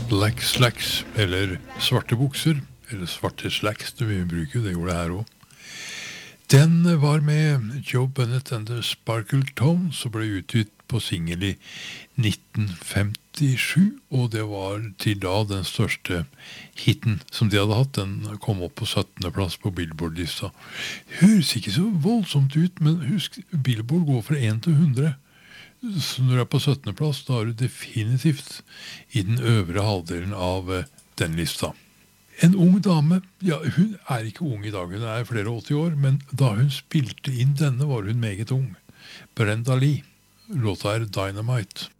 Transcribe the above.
Black Slacks, eller svarte bukser, eller svarte slacks, det vi bruker, det gjorde det her også. Den var med Joe Bennett and the Sparkle Tones, og ble utgitt på singel i 1957, og det var til da den største hitten som de hadde hatt. Den kom opp på 17. plass på Billboard-lista. Høres ikke så voldsomt ut, men husk, Billboard går fra 1 til 100. Så når du er på 17. plass, da er du definitivt i den øvre halvdelen av den lista. En ung dame, ja, hun er ikke ung i dag, hun er flere 80 år, men da hun spilte inn denne var hun meget ung. Brenda Lee, låta er Dynamite.